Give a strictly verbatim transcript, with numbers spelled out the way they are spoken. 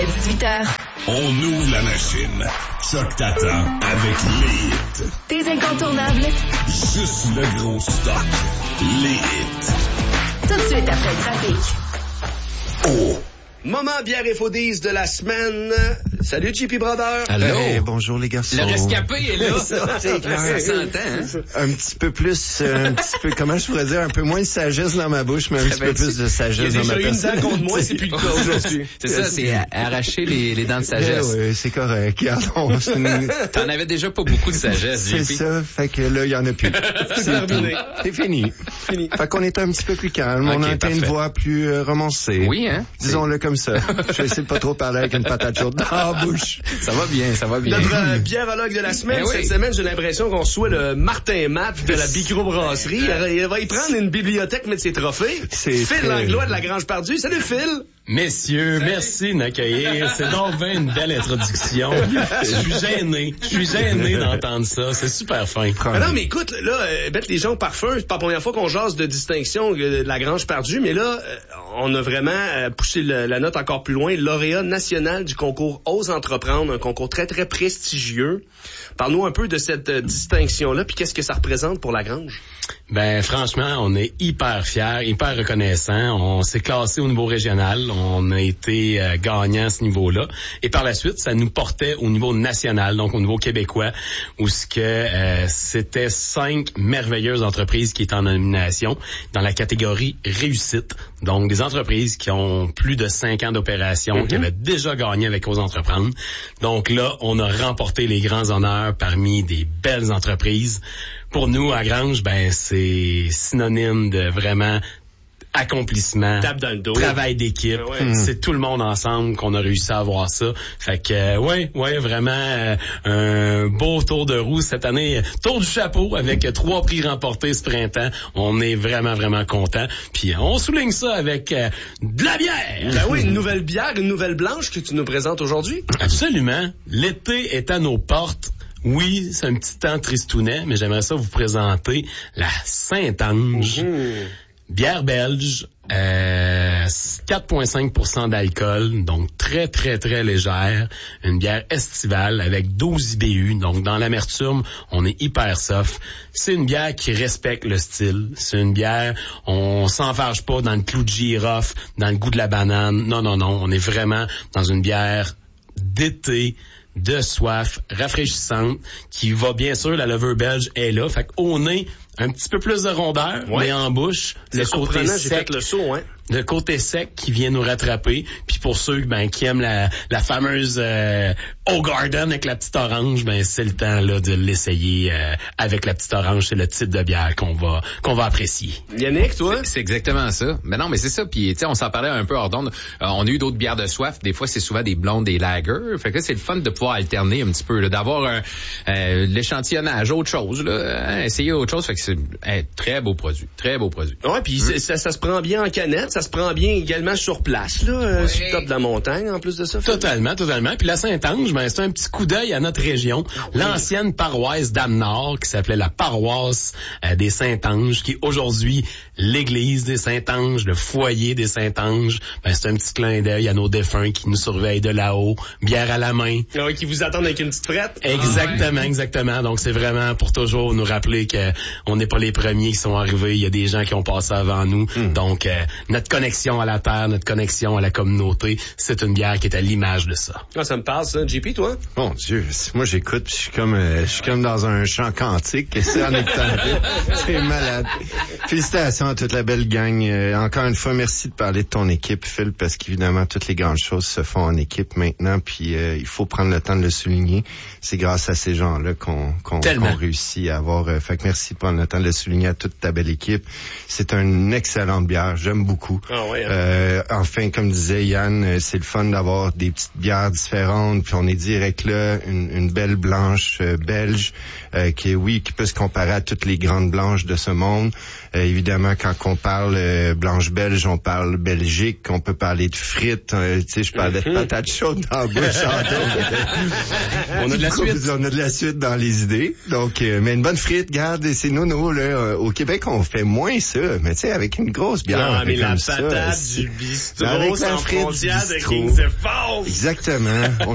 dix-huit heures. On ouvre la machine. Choc t'attend avec les hits. Tes incontournables. Juste le gros stock. Les hits. Tout de suite après le trafic. Oh! Moment bière et foodies de la semaine. Salut J P Brother. Allô. Hey, bonjour les garçons. Le rescapé est là. ça, c'est clair. Ça s'entend, hein? Un petit peu plus, euh, un petit peu, comment je pourrais dire, un peu moins de sagesse dans ma bouche, mais un petit peu plus de sagesse dans ma personne. Il y a déjà une dent contre moi, c'est plus le cas aujourd'hui. C'est ça, c'est arracher les, les dents de sagesse. Oui, c'est correct. Regardons, c'est une... T'en avais déjà pas beaucoup de sagesse, C'est J P. ça, fait que là, il y en a plus. C'est terminé. C'est fini. Fini. Fait qu'on est un petit peu plus calme. Okay, on entend parfait. une voix plus euh, romancée. Oui, hein? Disons-le comme ça. Je vais essayer de pas trop parler avec une patate chaude dans la bouche. Ça va bien, ça va bien. Notre euh, biérologue de la semaine, Eh oui. cette semaine, j'ai l'impression qu'on reçoit le Martin Matt de la microbrasserie. Il, il va y prendre une bibliothèque, mettre ses trophées. C'est Phil très- Langlois de la Grange Perdue. Salut Phil! Messieurs, merci de m'accueillir. C'est donc bien une belle introduction. Je suis gêné. Je suis gêné d'entendre ça. C'est super fin. Ah non, mais écoute, là, euh, bête les gens au parfum, c'est pas la première fois qu'on jase de distinction euh, de la Grange Perdue, mais là, euh, on a vraiment euh, poussé le- la note encore plus loin. Lauréat national du concours Ose Entreprendre, un concours très, très prestigieux. Parle-nous un peu de cette euh, distinction-là, puis qu'est-ce que ça représente pour la Grange? Ben, franchement, on est hyper fiers, hyper reconnaissants. On s'est classé au niveau régional. On a été euh, gagnant à ce niveau-là. Et par la suite, ça nous portait au niveau national, donc au niveau québécois, où ce que euh, c'était cinq merveilleuses entreprises qui étaient en nomination dans la catégorie réussite. Donc, des entreprises qui ont plus de cinq ans d'opération, Mm-hmm. qui avaient déjà gagné avec Ose Entreprendre. Donc là, on a remporté les grands honneurs parmi des belles entreprises. Pour nous, à Grange, ben c'est synonyme de vraiment accomplissement, Tape dans le dos. travail d'équipe. Ah ouais. C'est tout le monde ensemble qu'on a réussi à avoir ça. Fait que, euh, ouais, ouais, vraiment euh, un beau tour de roue cette année. Tour du chapeau avec euh, trois prix remportés ce printemps. On est vraiment, vraiment contents. Puis on souligne ça avec euh, de la bière. Ben oui, une nouvelle bière, une nouvelle blanche que tu nous présentes aujourd'hui. Absolument. L'été est à nos portes. Oui, c'est un petit temps tristounet, mais j'aimerais ça vous présenter la Saint-Ange. Bière belge, euh, quatre virgule cinq pour cent d'alcool, donc très, très, très légère. Une bière estivale avec douze I B U, donc dans l'amertume, on est hyper soft. C'est une bière qui respecte le style. C'est une bière, on s'enfarge pas dans le clou de girofle, dans le goût de la banane. Non, non, non, on est vraiment dans une bière d'été, de soif, rafraîchissante, qui va bien sûr, la levure belge est là. Fait qu'au nez, un petit peu plus de rondeur, Ouais. mais en bouche, C'est le côté surprenant, j'ai sec, fait le saut, hein. le côté sec qui vient nous rattraper. Puis pour ceux ben, qui aiment la, la fameuse euh, Au Garden avec la petite orange, ben c'est le temps là de l'essayer euh, avec la petite orange. C'est le type de bière qu'on va qu'on va apprécier. Yannick, toi? C'est exactement ça. Mais non, mais c'est ça. Puis, tu sais, on s'en parlait un peu hors d'onde. Euh, on a eu d'autres bières de soif. Des fois, c'est souvent des blondes, des lagers. Fait que là, c'est le fun de pouvoir alterner un petit peu, là, d'avoir un, euh, l'échantillonnage, autre chose, là, hein, essayer autre chose. Fait que c'est un très beau produit. Très beau produit. Ouais, puis c'est- ça, ça se prend bien en canette, ça se prend bien également sur place, là, euh, sur le top de la montagne, en plus de ça. Phil. Totalement, totalement. Puis la Saint-Ange, ben, c'est un petit coup d'œil à notre région. L'ancienne paroisse d'Amnord, qui s'appelait la paroisse euh, des Saint-Anges, qui est aujourd'hui l'église des Saint-Anges, le foyer des Saint-Anges. Ben, c'est un petit clin d'œil à nos défunts qui nous surveillent de là-haut, bière à la main. Ah ouais, qui vous attendent avec une petite frette. Exactement, exactement. Donc, c'est vraiment pour toujours nous rappeler que on n'est pas les premiers qui sont arrivés. Il y a des gens qui ont passé avant nous. Donc, euh, notre connexion à la terre, notre connexion à la communauté, c'est une bière qui est à l'image de ça. Ah, ça me passe, ça. J P, toi? Mon Dieu, moi j'écoute, puis je suis comme, euh, je suis comme dans un chant cantique. C'est en écoutant un peu. C'est malade. Félicitations à toute la belle gang. Euh, encore une fois, merci de parler de ton équipe, Phil, parce qu'évidemment toutes les grandes choses se font en équipe maintenant. Puis euh, il faut prendre le temps de le souligner. C'est grâce à ces gens-là qu'on qu'on, Tellement. qu'on réussit à avoir. Euh, fait que merci de prendre le temps de le souligner à toute ta belle équipe. C'est une excellente bière. J'aime beaucoup. Ah ouais, hein? Euh, enfin, comme disait Yann, euh, c'est le fun d'avoir des petites bières différentes. Puis on est direct là, une, une belle blanche euh, belge euh, qui est, oui, qui peut se comparer à toutes les grandes blanches de ce monde. Euh, évidemment, quand on parle euh, blanche belge, on parle Belgique, on peut parler de frites. Euh, tu sais, je parlais de patates chaudes dans la bouche. On a de la suite. On a de la suite dans les idées. Donc, euh, mais une bonne frite, garde, c'est nous, nos Renault, là, au Québec, on fait moins ça. Mais tu sais, avec une grosse bière, non, mais comme la ça, patate c'est- du bistrot avec la sans frite du frontières de bistrot. Kings of Falls. Exactement. On